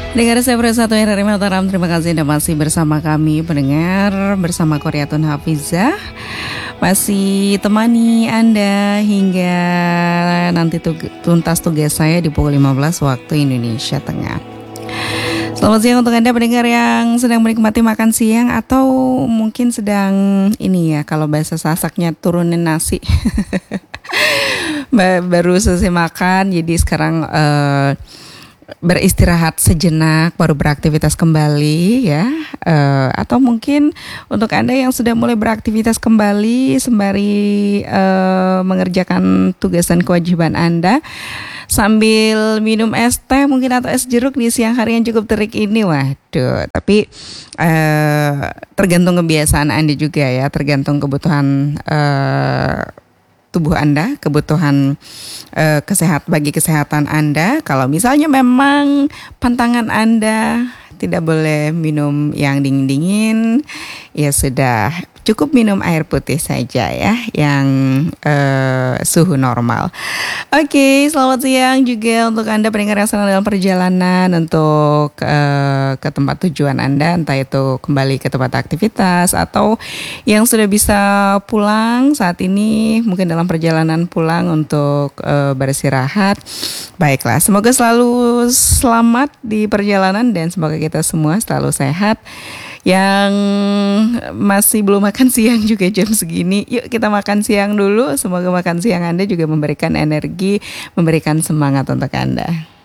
Dengar saya satu RRI Mataram, terima kasih Anda masih bersama kami pendengar bersama Koryatun Hafizah. Masih temani Anda hingga nanti tuntas tugas saya di pukul 15 waktu Indonesia Tengah. Selamat siang untuk Anda pendengar yang sedang menikmati makan siang atau mungkin sedang ini ya, kalau bahasa Sasaknya turunin nasi. Baru selesai makan, jadi sekarang beristirahat sejenak, baru beraktivitas kembali ya, atau mungkin untuk Anda yang sudah mulai beraktivitas kembali sembari mengerjakan tugas dan kewajiban Anda sambil minum es teh mungkin atau es jeruk di siang hari yang cukup terik ini. Waduh, tapi tergantung kebiasaan Anda juga ya, tergantung kebutuhan tubuh Anda, kebutuhan bagi kesehatan Anda. Kalau misalnya memang pantangan Anda tidak boleh minum yang dingin-dingin, ya sudah cukup minum air putih saja ya, yang suhu normal. Oke, selamat siang juga untuk Anda pendengar yang sedang dalam perjalanan untuk ke tempat tujuan Anda, entah itu kembali ke tempat aktivitas atau yang sudah bisa pulang saat ini, mungkin dalam perjalanan pulang untuk beristirahat. Baiklah, semoga selalu selamat di perjalanan dan semoga kita semua selalu sehat. Yang masih belum makan siang juga jam segini, yuk kita makan siang dulu. Semoga makan siang Anda juga memberikan energi, memberikan semangat untuk Anda.